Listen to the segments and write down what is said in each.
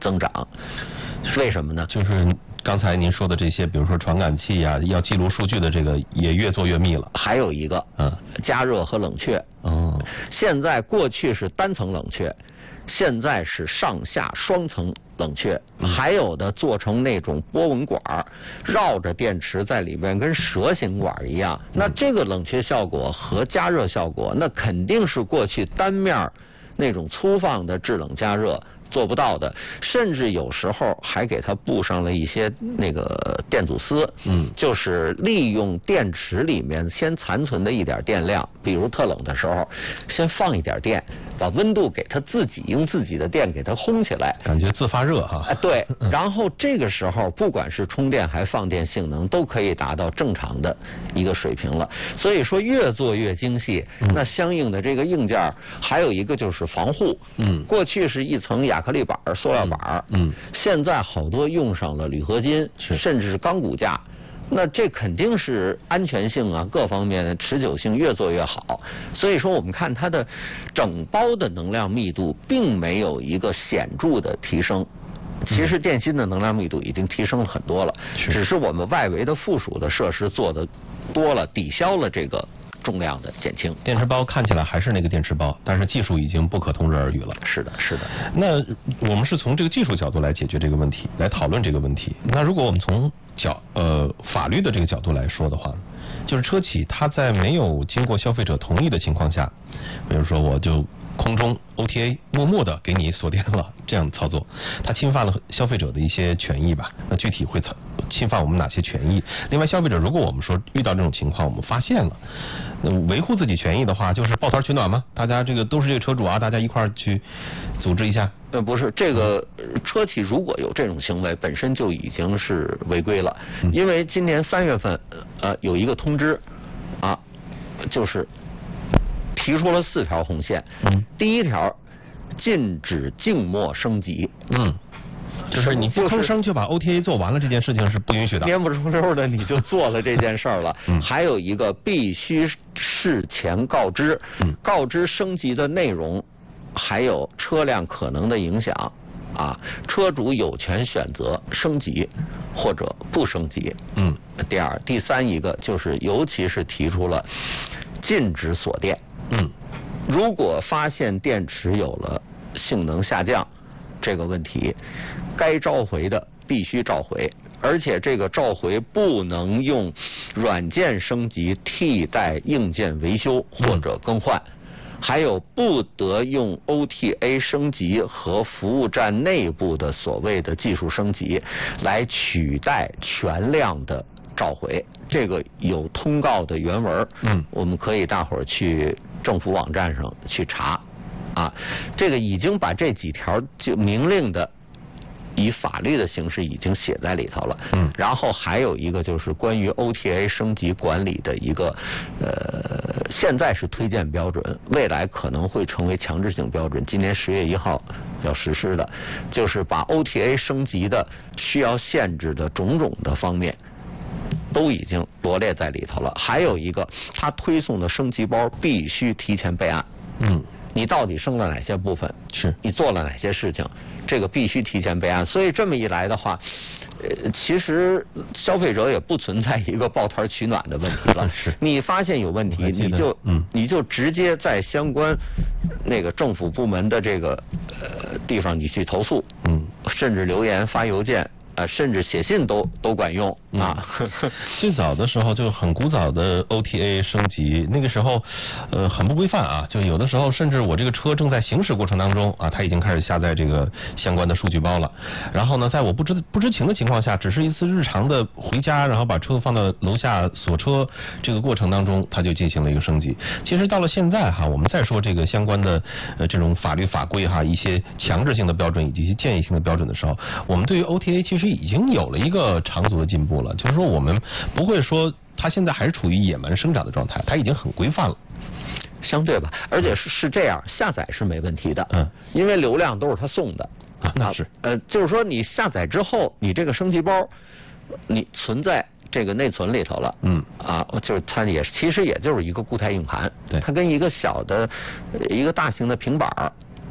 增长。为什么呢？ 就是刚才您说的这些，比如说传感器呀，要记录数据的这个也越做越密了。 还有一个，加热和冷却。现在过去是单层冷却，现在是上下双层冷却，还有的做成那种波纹管，绕着电池在里面跟蛇形管一样。那这个冷却效果和加热效果，那肯定是过去单面那种粗放的制冷加热做不到的，甚至有时候还给它布上了一些那个电阻丝，就是利用电池里面先残存的一点电量，比如特冷的时候，先放一点电，把温度给它用自己的电给它烘起来， 感觉自发热哈。 对，然后这个时候不管是充电还放电性能都可以达到正常的一个水平了。所以说越做越精细，那相应的这个硬件还有一个就是防护，过去是一层亚克力板、塑料板，现在好多用上了铝合金，甚至是钢骨架。那这肯定是安全性啊，各方面的持久性越做越好。所以说我们看它的整包的能量密度并没有一个显著的提升。其实电芯的能量密度已经提升了很多了，只是我们外围的附属的设施做的多了，抵消了这个重量的减轻。 电池包看起来还是那个电池包，但是技术已经不可同日而语了。 是的，是的。 那我们是从这个技术角度来解决这个问题，来讨论这个问题。那如果我们从法律的这个角度来说的话，就是车企它在没有经过消费者同意的情况下，比如说我就空中 OTA 默默的给你锁电了，这样操作，它侵犯了消费者的一些权益吧？那具体会侵犯我们哪些权益？另外，消费者如果我们说遇到这种情况，我们发现了，维护自己权益的话，就是抱团取暖嘛，大家这个都是这个车主啊，大家一块儿去组织一下。 不是，这个车企如果有这种行为，本身就已经是违规了。因为今年3月份，有一个通知，就是提出了4条红线。第一条，禁止静默升级。 就是你不吭声就把 OTA 做完了，这件事情是不允许的。 颠不出溜的你就做了这件事儿了。还有一个必须事前告知，告知升级的内容，还有车辆可能的影响。车主有权选择升级或者不升级。第三一个就是尤其是提出了禁止锁电。如果发现电池有了性能下降这个问题，该召回的必须召回，而且这个召回不能用软件升级替代硬件维修或者更换，还有不得用 OTA 升级和服务站内部的所谓的技术升级来取代全量的召回。这个有通告的原文，我们可以大伙儿去政府网站上去查。这个已经把这几条就明令的以法律的形式已经写在里头了。然后还有一个就是关于 OTA 升级管理的一个现在是推荐标准，未来可能会成为强制性标准，今年10月1号要实施的，就是把 OTA 升级的需要限制的种种的方面都已经罗列在里头了。还有一个，它推送的升级包必须提前备案。你到底升了哪些部分？你做了哪些事情？这个必须提前备案。所以这么一来的话，其实消费者也不存在一个抱团取暖的问题了。你发现有问题，你就直接在相关那个政府部门的这个地方你去投诉，甚至留言发邮件。甚至写信都管用最早的时候就很古早的 OTA 升级，那个时候很不规范就有的时候甚至我这个车正在行驶过程当中它已经开始下载这个相关的数据包了。然后呢，在我不知情的情况下，只是一次日常的回家，然后把车放到楼下锁车这个过程当中，它就进行了一个升级。其实到了现在我们再说这个相关的这种法律法规一些强制性的标准以及一些建议性的标准的时候，我们对于 OTA 其实已经有了一个长足的进步了。就是说我们不会说它现在还是处于野蛮生长的状态，它已经很规范了。 相对吧，而且是这样，下载是没问题的，因为流量都是他送的。 那是就是说你下载之后，你这个升级包你存在这个内存里头了。就是它其实也就是一个固态硬盘，它跟一个大型的平板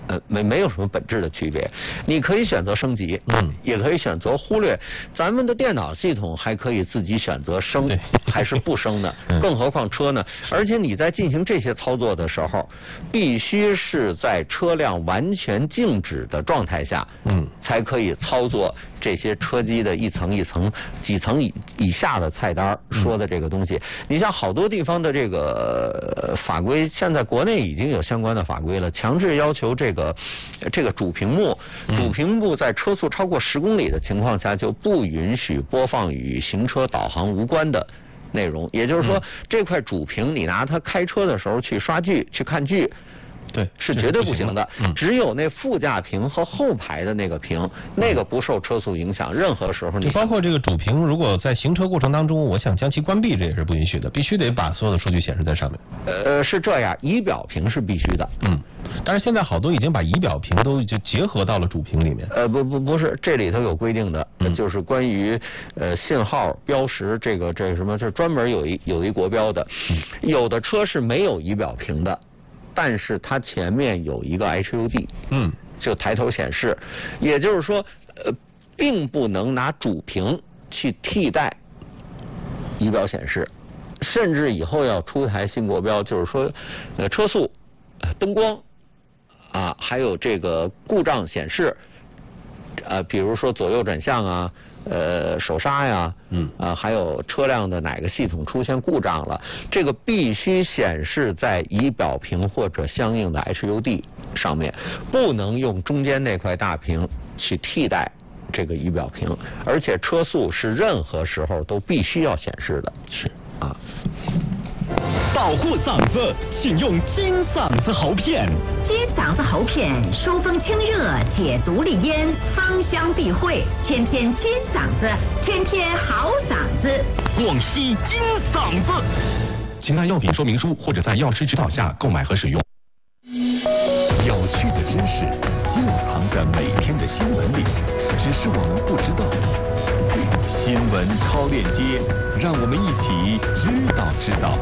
没有什么本质的区别。你可以选择升级，也可以选择忽略。咱们的电脑系统还可以自己选择升还是不升呢？更何况车呢？而且你在进行这些操作的时候，必须是在车辆完全静止的状态下，才可以操作这些车机的一层一层、几层以下的菜单说的这个东西。你像好多地方的这个法规，现在国内已经有相关的法规了，强制要求这个主屏幕在车速超过10公里的情况下，就不允许播放与行车导航无关的内容。也就是说，这块主屏你拿它开车的时候去刷剧、去看剧， 对， 是绝对不行的。只有那副驾屏和后排的那个屏，那个不受车速影响，任何时候你包括这个主屏，如果在行车过程当中，我想将其关闭，这也是不允许的，必须得把所有的数据显示在上面。 是这样，仪表屏是必须的。 但是现在好多已经把仪表屏都就结合到了主屏里面。 不是，这里头有规定的，就是关于信号标识这个什么，这专门有一国标的。有的车是没有仪表屏的。但是它前面有一个 HUD， 就抬头显示，也就是说，并不能拿主屏去替代仪表显示，甚至以后要出台新国标，就是说，车速、灯光啊，还有这个故障显示，比如说左右转向啊。手刹呀，还有车辆的哪个系统出现故障了，这个必须显示在仪表屏或者相应的 HUD 上面，不能用中间那块大屏去替代这个仪表屏，而且车速是任何时候都必须要显示的。 是啊。 保护嗓子，请用金嗓子喉片。 金嗓子喉片收风清热，解毒利咽，芳香避秽，天天金嗓子，天天好嗓子。 广西金嗓子。请按药品说明书或者在药师指导下购买和使用。 有趣的知识就藏在每天的新闻里，只是我们不知道。新闻超链接，让我们一起知道。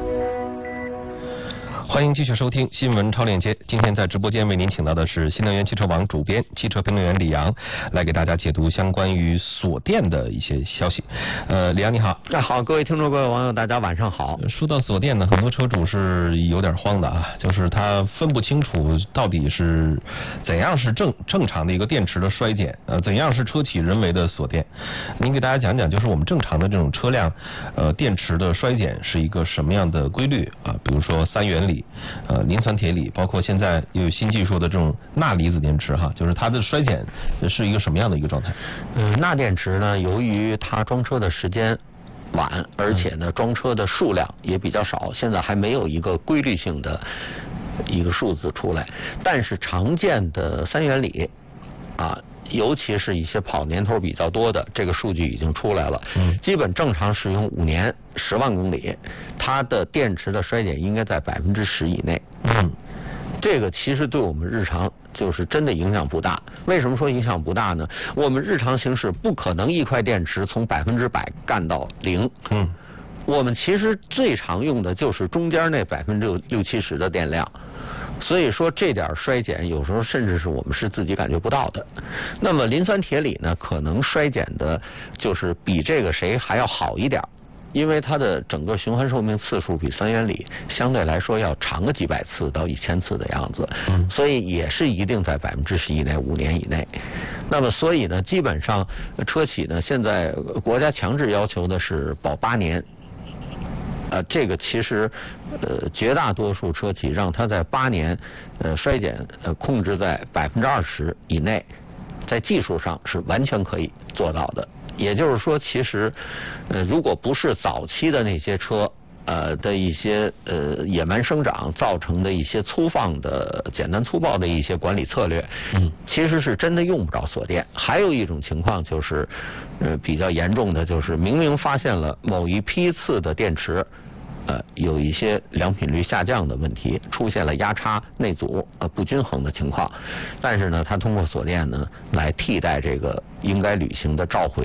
欢迎继续收听新闻超链接。今天在直播间为您请到的是新能源汽车网主编、汽车评论员李阳，来给大家解读相关于锁电的一些消息。李阳你好。 好，各位听众、各位网友，大家晚上好。 说到锁电呢，很多车主是有点慌的啊，就是他分不清楚到底是怎样是正常的一个电池的衰减，怎样是车企人为的锁电。您给大家讲讲，就是我们正常的这种车辆，电池的衰减是一个什么样的规律啊？比如说三元锂。磷酸铁锂，包括现在又有新技术的这种钠离子电池哈，就是它的衰减是一个什么样的一个状态？ 钠电池呢，由于它装车的时间晚，而且呢装车的数量也比较少，现在还没有一个规律性的一个数字出来。但是常见的三元锂啊，尤其是一些跑年头比较多的，这个数据已经出来了。基本正常使用5年10万公里，它的电池的衰减应该在10%以内。这个其实对我们日常就是真的影响不大。为什么说影响不大呢？我们日常行驶不可能一块电池从100%干到0。我们其实最常用的就是中间那60-70%的电量。所以说这点衰减有时候甚至是我们是自己感觉不到的。那么磷酸铁锂呢，可能衰减的就是比这个谁还要好一点，因为它的整个循环寿命次数比三元锂相对来说要长个几百次到1000次的样子，所以也是一定在10%以内，5年以内。那么所以呢，基本上车企呢现在国家强制要求的是保8年。这个其实绝大多数车企让它在8年衰减控制在20%以内，在技术上是完全可以做到的。也就是说，其实如果不是早期的那些车的一些野蛮生长造成的一些粗放的简单粗暴的一些管理策略，其实是真的用不着锁电。还有一种情况就是比较严重的，就是明明发现了某一批次的电池有一些良品率下降的问题，出现了压差内阻不均衡的情况，但是呢它通过锁电呢来替代这个应该履行的召回的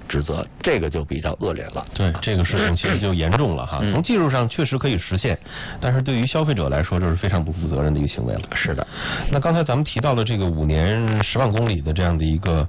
职责，这个就比较恶劣了。 对，这个事情其实就严重了哈。从技术上确实可以实现，但是对于消费者来说，这是非常不负责任的一个行为了。 是的。 那刚才咱们提到了这个5年10万公里的这样的一个